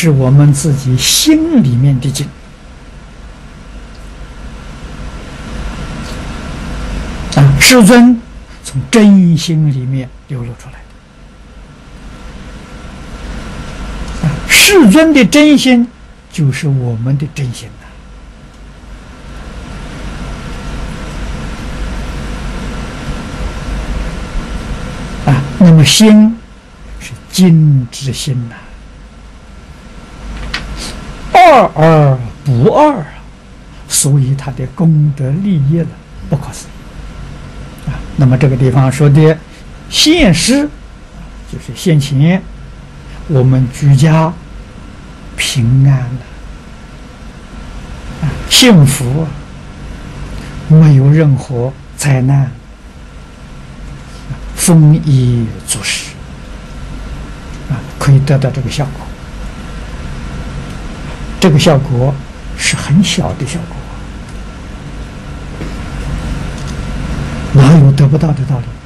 是我们自己心里面的经啊，世尊从真心里面流露出来的啊，世尊的真心就是我们的真心啊，那么心是精之心呐，二而不二啊，所以他的功德利益了不可思议啊。那么这个地方说的现世，就是现前我们居家平安了啊，幸福，没有任何灾难，丰衣足食啊，可以得到这个效果。这个效果是很小的效果，哪有得不到的道理？